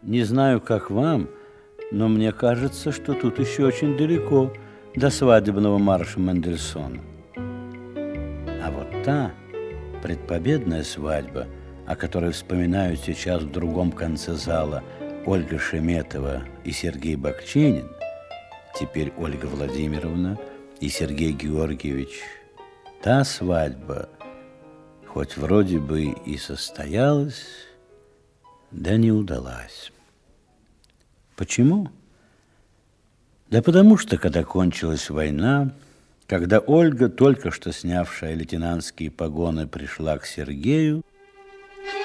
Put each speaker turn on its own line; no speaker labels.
Не знаю, как вам, но мне кажется, что тут еще очень далеко до свадебного марша Мендельсона. А вот та предпобедная свадьба, о которой вспоминают сейчас в другом конце зала Ольга Шеметова и Сергей Бакчинин, теперь Ольга Владимировна и Сергей Георгиевич, та свадьба, хоть вроде бы и состоялась, да не удалась. Почему? Да потому что, когда кончилась война, когда Ольга, только что снявшая лейтенантские погоны, пришла к Сергею,